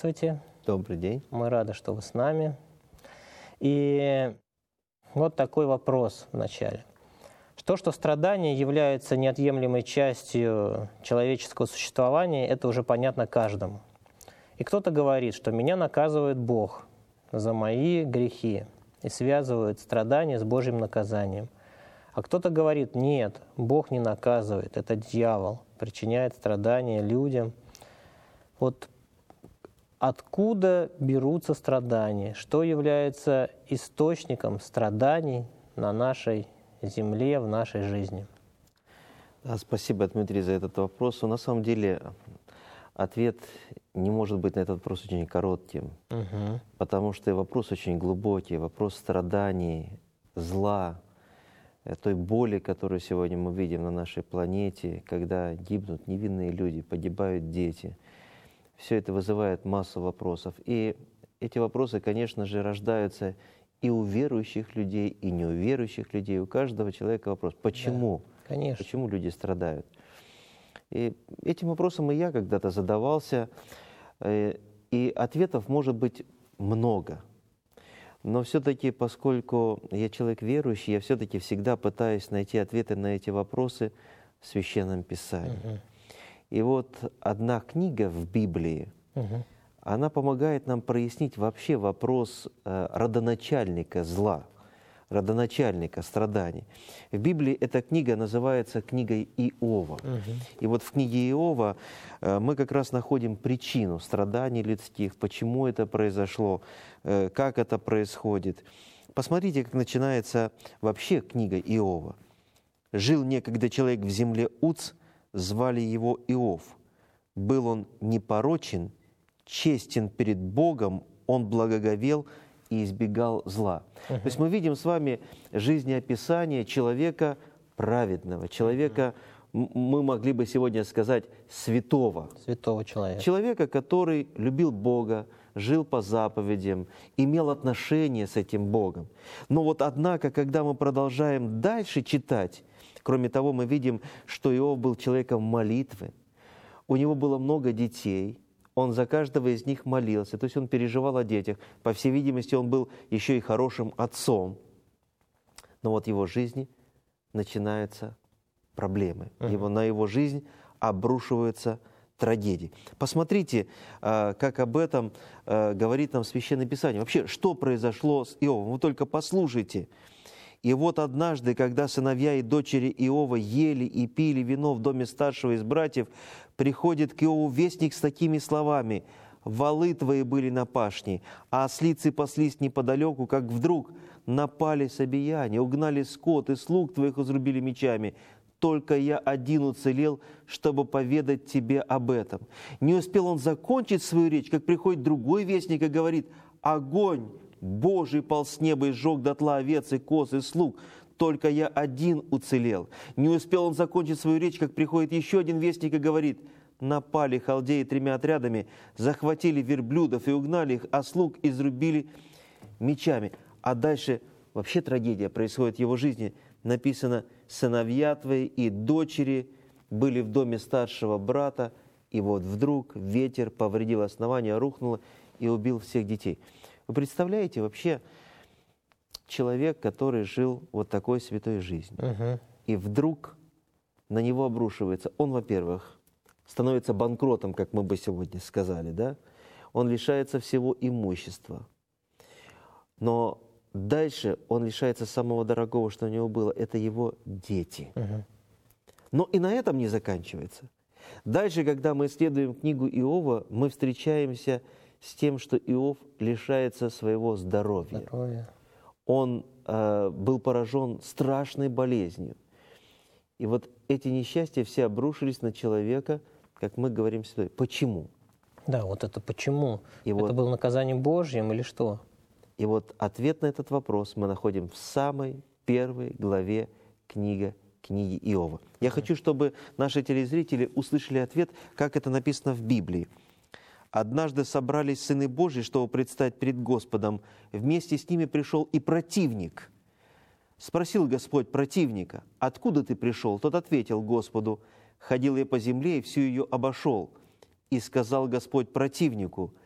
здравствуйте. Добрый день. Мы рады, что вы с нами. И вот такой вопрос вначале. Что страдания являются неотъемлемой частью человеческого существования, это уже понятно каждому. И кто-то говорит, что меня наказывает Бог за мои грехи и связывает страдания с Божьим наказанием. А кто-то говорит, нет, Бог не наказывает, это дьявол причиняет страдания людям. Вот откуда берутся страдания? Что является источником страданий на нашей земле, в нашей жизни? Спасибо, Дмитрий, за этот вопрос. На самом деле ответ не может быть на этот вопрос очень коротким, потому что вопрос очень глубокий, вопрос страданий, зла, той боли, которую сегодня мы видим на нашей планете, когда гибнут невинные люди, погибают дети. Все это вызывает массу вопросов. И эти вопросы, конечно же, рождаются и у верующих людей, и не у верующих людей. У каждого человека вопрос, почему? Да, конечно. Почему люди страдают? И этим вопросом и я когда-то задавался, и ответов может быть много. Но все-таки, поскольку я человек верующий, я все-таки всегда пытаюсь найти ответы на эти вопросы в Священном Писании. И вот одна книга в Библии, она помогает нам прояснить вообще вопрос родоначальника зла, родоначальника страданий. В Библии эта книга называется книгой Иова. И вот в книге Иова мы как раз находим причину страданий людских, почему это произошло, как это происходит. Посмотрите, как начинается вообще книга Иова. «Жил некогда человек в земле Уц, звали его Иов. Был он непорочен, честен перед Богом, он благоговел и избегал зла». То есть мы видим с вами жизнеописание человека праведного, человека, мы могли бы сегодня сказать, святого. Святого человека. Человека, который любил Бога, жил по заповедям, имел отношение с этим Богом. Но вот однако, когда мы продолжаем дальше читать, кроме того, мы видим, что Иов был человеком молитвы, у него было много детей, он за каждого из них молился, то есть он переживал о детях. По всей видимости, он был еще и хорошим отцом. Но вот в его жизни начинаются проблемы. На его жизнь обрушиваются трагедии. Посмотрите, как об этом говорит нам Священное Писание. Вообще, что произошло с Иовом? Вы только послушайте. «И вот однажды, когда сыновья и дочери Иова ели и пили вино в доме старшего из братьев, приходит к Иову вестник с такими словами: «Волы твои были на пашне, а ослицы паслись неподалеку, как вдруг напали собияне, угнали скот, и слуг твоих изрубили мечами. Только я один уцелел, чтобы поведать тебе об этом». Не успел он закончить свою речь, как приходит другой вестник и говорит: «Огонь Божий пал с неба и сжег дотла овец и коз и слуг, только я один уцелел». Не успел он закончить свою речь, как приходит еще один вестник и говорит: «Напали халдеи 3 отрядами, захватили верблюдов и угнали их, а слуг изрубили мечами». А дальше вообще трагедия происходит в его жизни. Написано: «Сыновья твои и дочери были в доме старшего брата, и вот вдруг ветер повредил основание, рухнуло и убил всех детей». Вы представляете, вообще человек, который жил вот такой святой жизнью, и вдруг на него обрушивается, он, во-первых, становится банкротом, как мы бы сегодня сказали, да? Он лишается всего имущества. Но дальше он лишается самого дорогого, что у него было, это его дети. Но и на этом не заканчивается. Дальше, когда мы исследуем книгу Иова, мы встречаемся с тем, что Иов лишается своего здоровья. Он был поражен страшной болезнью. И вот эти несчастья все обрушились на человека, как мы говорим сюда. Почему? Да, вот это почему? Это было наказанием Божьим или что? И вот ответ на этот вопрос мы находим в самой первой главе книги Иова. Я хочу, чтобы наши телезрители услышали ответ, как это написано в Библии. «Однажды собрались сыны Божьи, чтобы предстать перед Господом. Вместе с ними пришел и противник. Спросил Господь противника: откуда ты пришел? Тот ответил Господу: ходил я по земле и всю ее обошел. И сказал Господь противнику: